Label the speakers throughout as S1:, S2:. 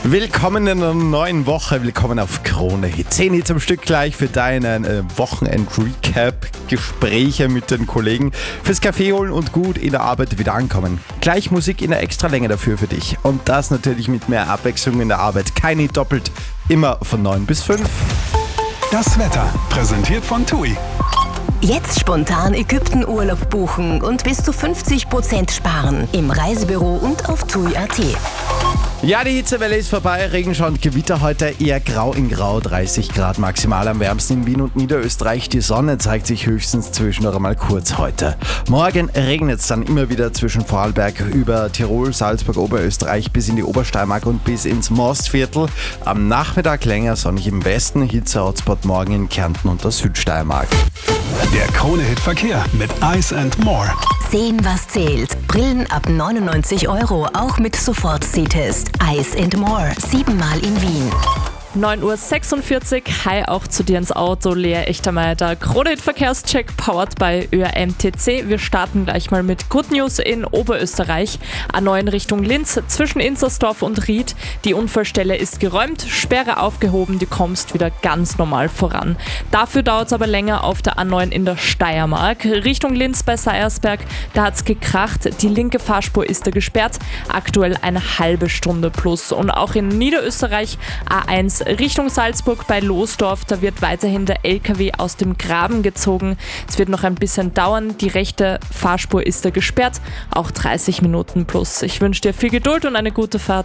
S1: Willkommen in einer neuen Woche, willkommen auf Krone Hit. 10 Hits am Stück gleich für deinen Wochenend-Recap, Gespräche mit den Kollegen, fürs Kaffee holen und gut in der Arbeit wieder ankommen. Gleich Musik in der Extralänge dafür für dich und das natürlich mit mehr Abwechslung in der Arbeit. Kein Hit doppelt, immer von 9 bis 5.
S2: Das Wetter, präsentiert von TUI.
S3: Jetzt spontan Ägypten-Urlaub buchen und bis zu 50% sparen im Reisebüro und auf TUI.at.
S1: Ja, die Hitzewelle ist vorbei, Regenschau und Gewitter heute eher grau in grau, 30 Grad maximal am wärmsten in Wien und Niederösterreich. Die Sonne zeigt sich höchstens zwischendurch einmal kurz heute. Morgen regnet es dann immer wieder zwischen Vorarlberg über Tirol, Salzburg, Oberösterreich bis in die Obersteiermark und bis ins Mostviertel. Am Nachmittag länger sonnig im Westen, Hitze-Hotspot morgen in Kärnten und der Südsteiermark.
S2: Der Krone-Hit-Verkehr mit Ice & More.
S3: Sehen, was zählt. Brillen ab 99 €, auch mit Sofort-Sehtest. Ice & More, 7-mal in Wien.
S4: 9:46 Uhr, hi auch zu dir ins Auto, Lea Echtermeier, Krone-Hit-Verkehrscheck powered by ÖRMTC. Wir starten gleich mal mit Good News in Oberösterreich. A9 in Richtung Linz, zwischen Inzersdorf und Ried. Die Unfallstelle ist geräumt, Sperre aufgehoben, du kommst wieder ganz normal voran. Dafür dauert es aber länger auf der A9 in der Steiermark. Richtung Linz bei Seiersberg, da hat es gekracht, die linke Fahrspur ist da gesperrt, aktuell eine halbe Stunde plus. Und auch in Niederösterreich A1 Richtung Salzburg bei Losdorf, da wird weiterhin der LKW aus dem Graben gezogen. Es wird noch ein bisschen dauern, die rechte Fahrspur ist da gesperrt, auch 30 Minuten plus. Ich wünsche dir viel Geduld und eine gute Fahrt.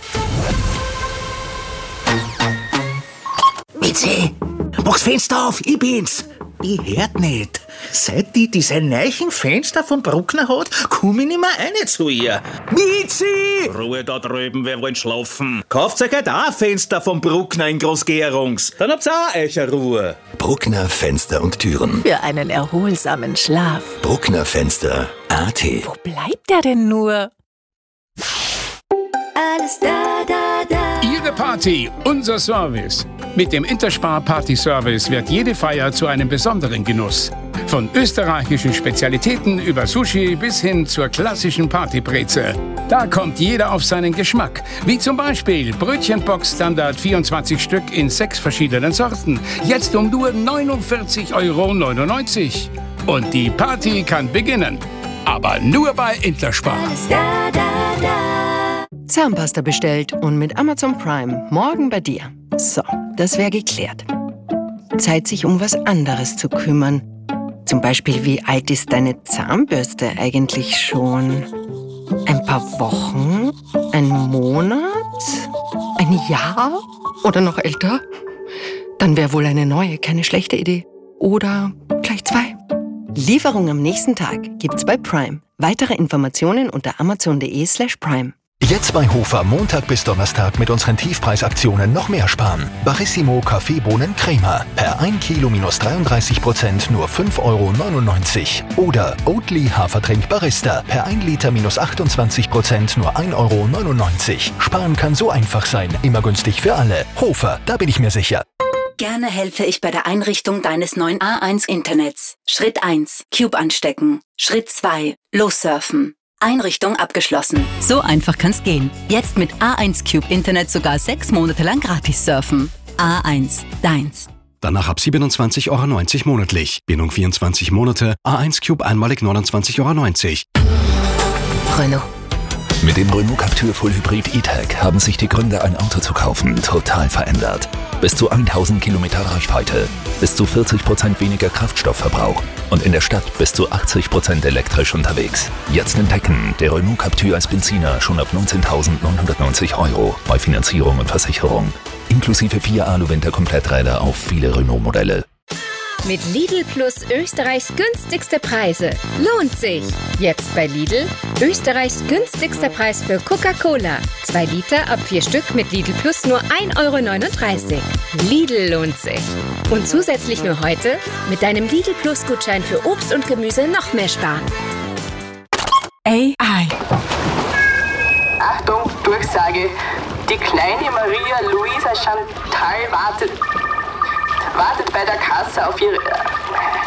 S5: Mitzi, mach's Fenster auf, ich bin's. Ich hört nicht. Seit die diese neuen Fenster vom Bruckner hat, komm ich nicht mehr rein zu ihr. Mitzi!
S6: Ruhe da drüben, wir wollen schlafen.
S5: Kauft euch halt auch ein Fenster vom Bruckner in Großgärungs. Dann habt's auch euch eine Ruhe.
S7: Bruckner Fenster und Türen.
S3: Für einen erholsamen Schlaf.
S7: Bruckner Fenster AT.
S3: Wo bleibt der denn nur?
S8: Alles da, da, da.
S9: Ihre Party, unser Service. Mit dem Interspar Party Service wird jede Feier zu einem besonderen Genuss. Von österreichischen Spezialitäten über Sushi bis hin zur klassischen Partybreze. Da kommt jeder auf seinen Geschmack. Wie zum Beispiel Brötchenbox Standard 24 Stück in 6 verschiedenen Sorten. Jetzt um nur 49,99 €. Und die Party kann beginnen. Aber nur bei Interspar.
S8: Alles da, da, da.
S10: Zahnpasta bestellt und mit Amazon Prime morgen bei dir. So, das wäre geklärt. Zeit, sich um was anderes zu kümmern. Zum Beispiel, wie alt ist deine Zahnbürste eigentlich schon? Ein paar Wochen? Ein Monat? Ein Jahr? Oder noch älter? Dann wäre wohl eine neue keine schlechte Idee. Oder gleich 2. Lieferung am nächsten Tag gibt's bei Prime. Weitere Informationen unter amazon.de/prime.
S7: Jetzt bei Hofer Montag bis Donnerstag mit unseren Tiefpreisaktionen noch mehr sparen. Barissimo Kaffeebohnen Crema. Per 1 Kilo minus 33% nur 5,99 €. Oder Oatly Hafertrink Barista. Per 1 Liter minus 28% nur 1,99 €. Sparen kann so einfach sein. Immer günstig für alle. Hofer, da bin ich mir sicher.
S11: Gerne helfe ich bei der Einrichtung deines neuen A1-Internets. Schritt 1. Cube anstecken. Schritt 2. Lossurfen. Einrichtung abgeschlossen. So einfach kann's gehen. Jetzt mit A1 Cube Internet sogar 6 Monate lang gratis surfen. A1, deins.
S12: Danach ab 27,90 € monatlich. Bindung 24 Monate. A1 Cube einmalig 29,90 €.
S3: Renault.
S7: Mit dem Renault Captur Full Hybrid E-Tech haben sich die Gründe, ein Auto zu kaufen, total verändert. Bis zu 1000 Kilometer Reichweite, bis zu 40% weniger Kraftstoffverbrauch und in der Stadt bis zu 80% elektrisch unterwegs. Jetzt entdecken, der Renault Captur als Benziner schon ab 19.990 € bei Finanzierung und Versicherung. Inklusive 4 Alu-Winter-Kompletträder auf viele Renault-Modelle.
S13: Mit Lidl Plus Österreichs günstigste Preise. Lohnt sich! Jetzt bei Lidl Österreichs günstigster Preis für Coca-Cola. 2 Liter ab 4 Stück mit Lidl Plus nur 1,39 €. Lidl lohnt sich. Und zusätzlich nur heute mit deinem Lidl Plus Gutschein für Obst und Gemüse noch mehr sparen.
S10: AI.
S14: Achtung, Durchsage. Die kleine Maria Luisa Chantal wartet bei der Kasse auf ihre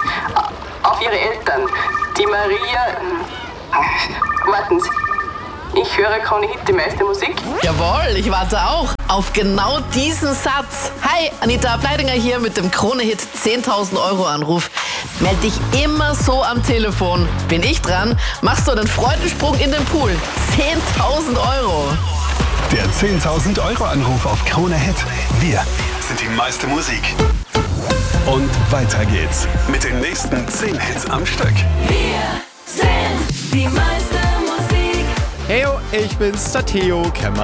S14: Eltern. Die Maria... Warten Sie. Ich höre Krone Hit, die meiste Musik.
S15: Jawohl, ich warte auch auf genau diesen Satz. Hi, Anita Ableidinger hier mit dem Krone-Hit 10.000 Euro Anruf. Meld dich immer so am Telefon. Bin ich dran, machst du einen Freudensprung in den Pool. 10.000 Euro.
S2: Der 10.000 Euro Anruf auf Krone Hit. Wir sind die meiste Musik. Und weiter geht's mit den nächsten 10 Hits am Stück.
S8: Wir sind die meiste Musik.
S1: Heyo, ich bin's, der Theo Kämmerer.